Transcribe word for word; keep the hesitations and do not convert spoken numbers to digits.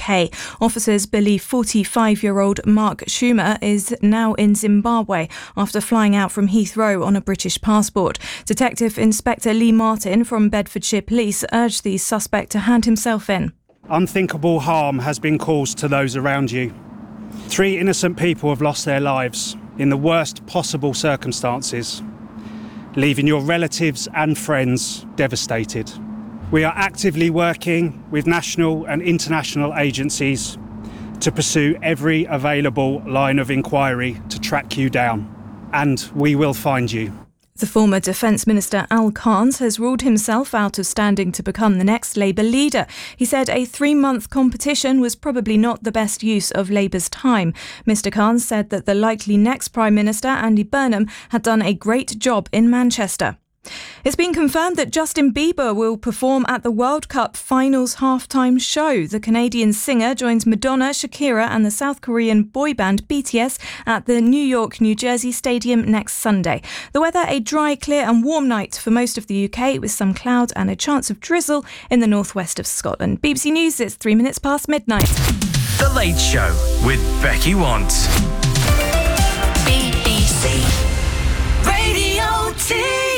K. Officers believe forty-five-year-old Mark Schumer is now in Zimbabwe after flying out from Heathrow on a British passport. Detective Inspector Lee Martin from Bedfordshire Police urged the suspect to hand himself in. Unthinkable harm has been caused to those around you. Three innocent people have lost their lives in the worst possible circumstances, leaving your relatives and friends devastated. We are actively working with national and international agencies to pursue every available line of inquiry to track you down, and we will find you. The former Defence Minister Al Carnes has ruled himself out of standing to become the next Labour leader. He said a three-month competition was probably not the best use of Labour's time. Mister Carnes said that the likely next Prime Minister, Andy Burnham, had done a great job in Manchester. It's been confirmed that Justin Bieber will perform at the World Cup Finals halftime show. The Canadian singer joins Madonna, Shakira and the South Korean boy band B T S at the New York, New Jersey Stadium next Sunday. The weather, a dry, clear and warm night for most of the U K with some cloud and a chance of drizzle in the northwest of Scotland. B B C News, it's three minutes past midnight. The Late Show with Becky Want. B B C Radio T.